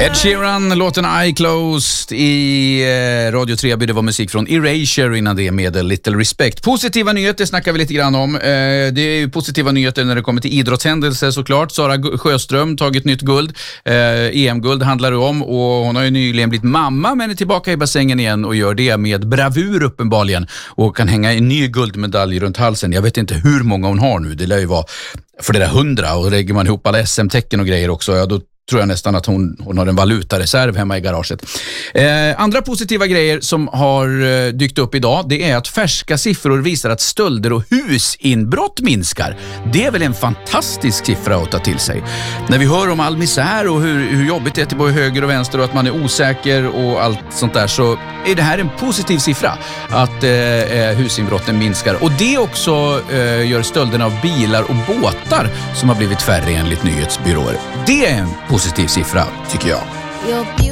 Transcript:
Ed Sheeran, låten I Closed i Radio Treby. Det var musik från Erasure innan det med A Little Respect. Positiva nyheter snackar vi lite grann om. Det är ju positiva nyheter när det kommer till idrottshändelser såklart. Sara Sjöström tagit nytt guld. EM-guld handlar det om och hon har ju nyligen blivit mamma men är tillbaka i bassängen igen och gör det med bravur uppenbarligen och kan hänga en ny guldmedalj runt halsen. Jag vet inte hur många hon har nu. Det lär ju vara för det där 100 och lägger man ihop alla SM-tecken och grejer också. Ja, då tror jag nästan att hon har en valutareserv hemma i garaget. Andra positiva grejer som har dykt upp idag, det är att färska siffror visar att stölder och husinbrott minskar. Det är väl en fantastisk siffra att ta till sig. När vi hör om all misär och hur jobbigt det är till både höger och vänster och att man är osäker och allt sånt där, så är det här en positiv siffra att husinbrotten minskar. Och det också gör stölderna av bilar och båtar som har blivit färre enligt nyhetsbyråer. Det är en positiv siffra tycker jag.